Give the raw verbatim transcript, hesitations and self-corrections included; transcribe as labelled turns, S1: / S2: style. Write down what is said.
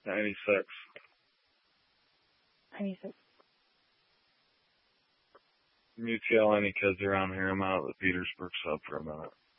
S1: ninety-six.
S2: ninety-six.
S1: Can you tell any kids around here? I'm out at the Petersburg sub for a minute.